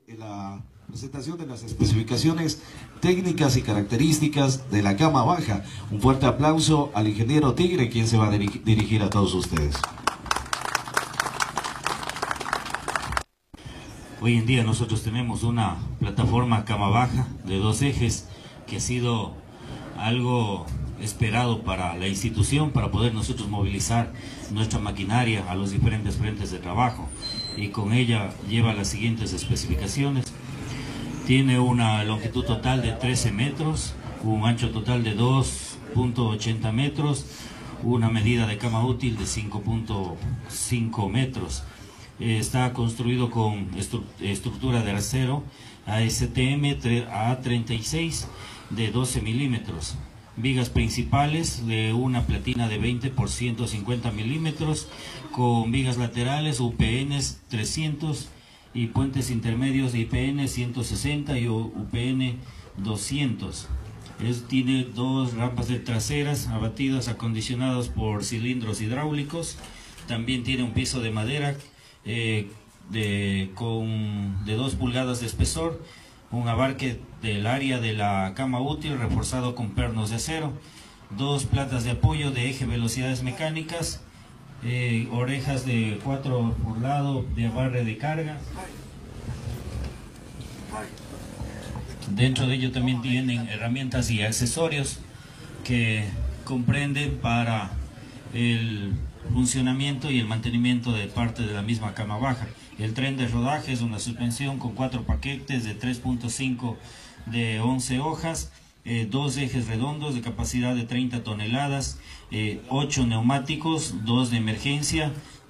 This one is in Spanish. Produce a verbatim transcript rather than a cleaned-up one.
La presentación de las especificaciones técnicas y características de la cama baja. Un fuerte aplauso al ingeniero Tigre, quien se va a dirigir, dirigir a todos ustedes. Hoy en día nosotros tenemos una plataforma cama baja de dos ejes que ha sido algo esperado para la institución, para poder nosotros movilizar nuestra maquinaria a los diferentes frentes de trabajo, y con ella lleva las siguientes especificaciones. Tiene una longitud total de trece metros, un ancho total de dos punto ochenta metros, una medida de cama útil de cinco punto cinco metros. Está construido con estru estructura de acero A S T M A treinta y seis de doce milímetros. Vigas principales de una platina de veinte por ciento cincuenta milímetros, con vigas laterales U P N trescientos y puentes intermedios de I P N ciento sesenta y U P N doscientos. Es, tiene dos rampas de traseras abatidas, acondicionadas por cilindros hidráulicos. También tiene un piso de madera eh, de, con, de dos pulgadas de espesor, un abarque del área de la cama útil reforzado con pernos de acero, dos platas de apoyo de eje velocidades mecánicas, eh, orejas de cuatro por lado de amarre de carga. Dentro de ello también tienen herramientas y accesorios que comprenden para el funcionamiento y el mantenimiento de parte de la misma cama baja. El tren de rodaje es una suspensión con cuatro paquetes de tres punto cinco de once hojas, eh, dos ejes redondos de capacidad de treinta toneladas, eh, ocho neumáticos, dos de emergencia,